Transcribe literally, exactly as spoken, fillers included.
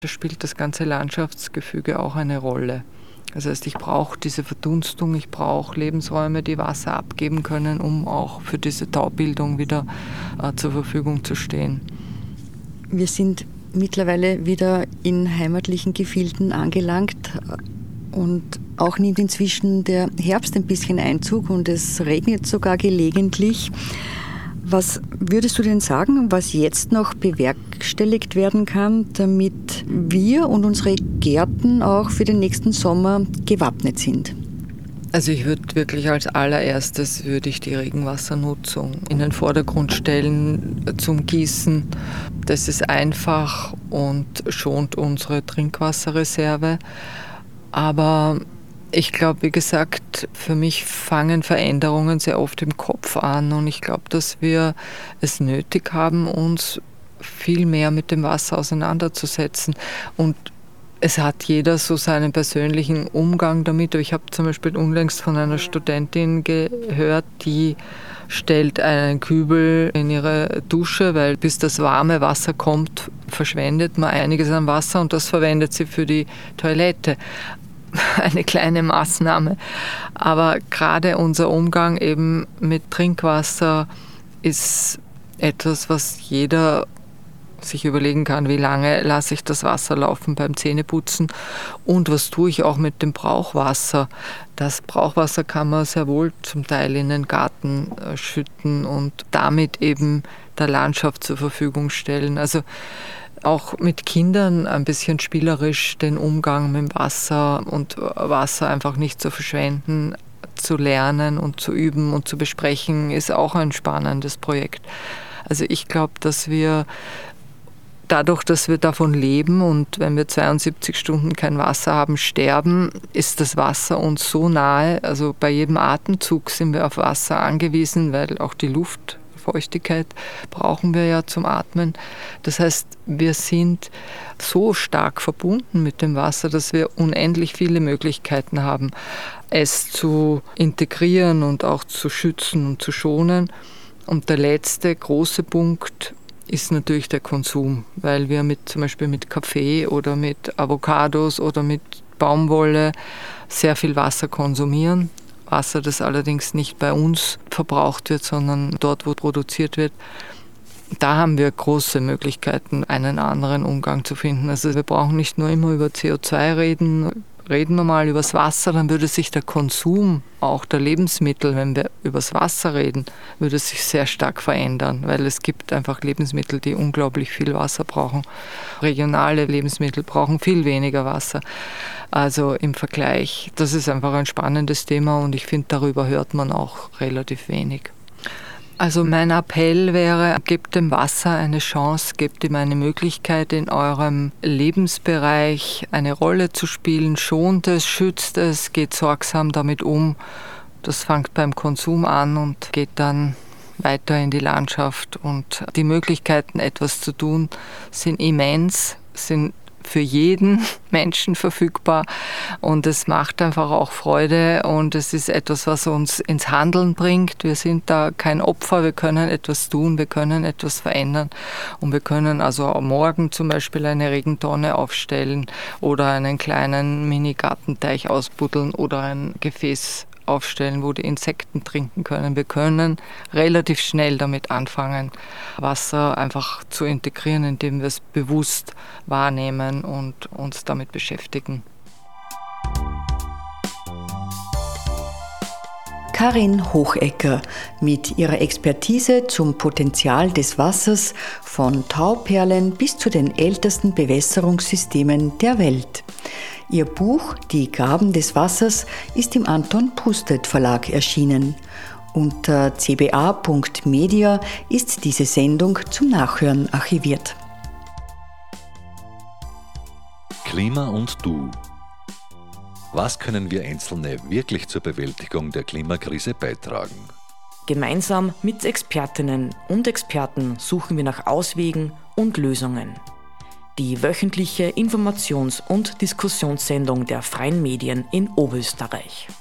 Da spielt das ganze Landschaftsgefüge auch eine Rolle. Das heißt, ich brauche diese Verdunstung, ich brauche Lebensräume, die Wasser abgeben können, um auch für diese Taubildung wieder äh, zur Verfügung zu stehen. Wir sind mittlerweile wieder in heimatlichen Gefilden angelangt und auch nimmt inzwischen der Herbst ein bisschen Einzug und es regnet sogar gelegentlich. Was würdest du denn sagen, was jetzt noch bewerkstelligt werden kann, damit wir und unsere Gärten auch für den nächsten Sommer gewappnet sind? Also ich würde wirklich als allererstes würde ich die Regenwassernutzung in den Vordergrund stellen zum Gießen. Das ist einfach und schont unsere Trinkwasserreserve. Aber ich glaube, wie gesagt, für mich fangen Veränderungen sehr oft im Kopf an und ich glaube, dass wir es nötig haben, uns viel mehr mit dem Wasser auseinanderzusetzen. Und es hat jeder so seinen persönlichen Umgang damit. Ich habe zum Beispiel unlängst von einer Studentin gehört, die stellt einen Kübel in ihre Dusche, weil bis das warme Wasser kommt, verschwendet man einiges an Wasser und das verwendet sie für die Toilette. Eine kleine Maßnahme. Aber gerade unser Umgang eben mit Trinkwasser ist etwas, was jeder sich überlegen kann, wie lange lasse ich das Wasser laufen beim Zähneputzen und was tue ich auch mit dem Brauchwasser. Das Brauchwasser kann man sehr wohl zum Teil in den Garten schütten und damit eben der Landschaft zur Verfügung stellen. Also auch mit Kindern ein bisschen spielerisch den Umgang mit dem Wasser und Wasser einfach nicht zu verschwenden, zu lernen und zu üben und zu besprechen, ist auch ein spannendes Projekt. Also ich glaube, dass wir dadurch, dass wir davon leben und wenn wir zweiundsiebzig Stunden kein Wasser haben, sterben, ist das Wasser uns so nahe. Also bei jedem Atemzug sind wir auf Wasser angewiesen, weil auch die Luft Feuchtigkeit brauchen wir ja zum Atmen. Das heißt, wir sind so stark verbunden mit dem Wasser, dass wir unendlich viele Möglichkeiten haben, es zu integrieren und auch zu schützen und zu schonen. Und der letzte große Punkt ist natürlich der Konsum, weil wir mit, zum Beispiel mit Kaffee oder mit Avocados oder mit Baumwolle sehr viel Wasser konsumieren. Wasser, das allerdings nicht bei uns verbraucht wird, sondern dort, wo produziert wird. Da haben wir große Möglichkeiten, einen anderen Umgang zu finden. Also wir brauchen nicht nur immer über C O zwei reden, reden wir mal über das Wasser, dann würde sich der Konsum auch der Lebensmittel, wenn wir über das Wasser reden, würde sich sehr stark verändern, weil es gibt einfach Lebensmittel, die unglaublich viel Wasser brauchen. Regionale Lebensmittel brauchen viel weniger Wasser. Also im Vergleich, das ist einfach ein spannendes Thema und ich finde, darüber hört man auch relativ wenig. Also mein Appell wäre, gebt dem Wasser eine Chance, gebt ihm eine Möglichkeit, in eurem Lebensbereich eine Rolle zu spielen, schont es, schützt es, geht sorgsam damit um. Das fängt beim Konsum an und geht dann weiter in die Landschaft. Und die Möglichkeiten, etwas zu tun, sind immens, sind für jeden Menschen verfügbar und es macht einfach auch Freude und es ist etwas, was uns ins Handeln bringt. Wir sind da kein Opfer, wir können etwas tun, wir können etwas verändern und wir können also morgen zum Beispiel eine Regentonne aufstellen oder einen kleinen Mini-Gartenteich ausbuddeln oder ein Gefäß aufstellen, wo die Insekten trinken können. Wir können relativ schnell damit anfangen, Wasser einfach zu integrieren, indem wir es bewusst wahrnehmen und uns damit beschäftigen. Karin Hochecker mit ihrer Expertise zum Potenzial des Wassers von Tauperlen bis zu den ältesten Bewässerungssystemen der Welt. Ihr Buch »Die Gaben des Wassers« ist im Anton Pustet Verlag erschienen. Unter c b a punkt media ist diese Sendung zum Nachhören archiviert. Klima und du. Was können wir Einzelne wirklich zur Bewältigung der Klimakrise beitragen? Gemeinsam mit Expertinnen und Experten suchen wir nach Auswegen und Lösungen. Die wöchentliche Informations- und Diskussionssendung der Freien Medien in Oberösterreich.